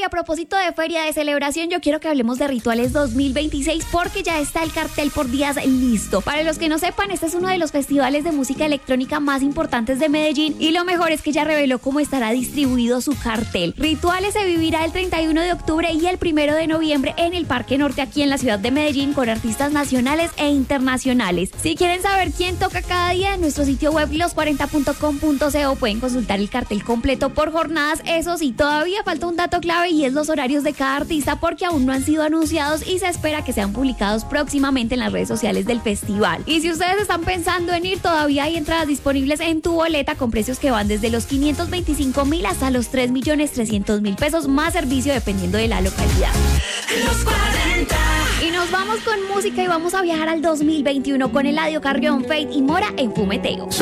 a propósito de feria de celebración, yo quiero que hablemos de Rituales 2026 porque ya está el cartel por días listo. Para los que no sepan, este es uno de los festivales de música electrónica más importantes de Medellín y lo mejor es que ya reveló cómo estará distribuido su cartel. Rituales se vivirá el 31 de octubre y el 1 de noviembre en el Parque Norte aquí en la ciudad de Medellín con artistas nacionales e internacionales. Si quieren saber quién toca cada día, en nuestro sitio web los40.com.co pueden consultar el cartel completo por jornadas. Eso sí, todavía falta un dato clave y es los horarios de cada artista porque aún no han sido anunciados y se espera que sean publicados próximamente en las redes sociales del festival. Y si ustedes están pensando en ir, todavía hay entradas disponibles en tu boleta con precios que van desde los 525.000 hasta los 3.300.000 pesos más servicio dependiendo de la localidad. Los 40. Y nos vamos con música y vamos a viajar al 2021 con Eladio Carrión, Fate y Mora en Fumeteo.